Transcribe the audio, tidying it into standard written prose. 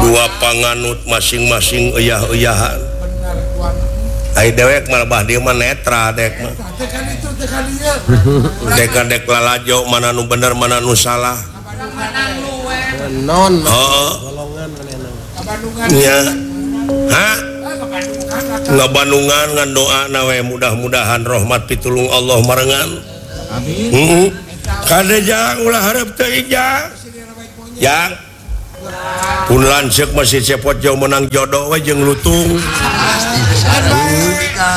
dua panganut masing-masing uyah-uyahan ai dewek malah dia mah netra dek mah dek lalajo mana nu bener mana nu salah non nya ha ngabandungan ngan doa nawe mudah-mudahan rahmat pitulung Allah marengan amin kada jang ulah hareup teuing jang pun lanceuk masih cepot jauh menang jodoh we jeung lutung